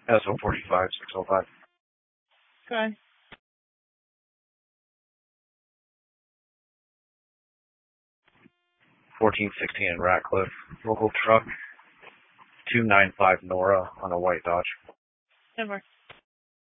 SO 45 605. Okay. $14.16 in Ratcliffe. Local truck 295 Nora on a white Dodge. Never.